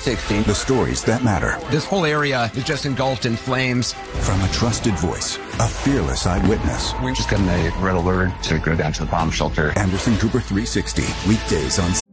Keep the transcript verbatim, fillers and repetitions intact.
sixty. The stories that matter. This whole area is just engulfed in flames. From a trusted voice, a fearless eyewitness. We just got a red alert to go down to the bomb shelter. Anderson Cooper three sixty, weekdays on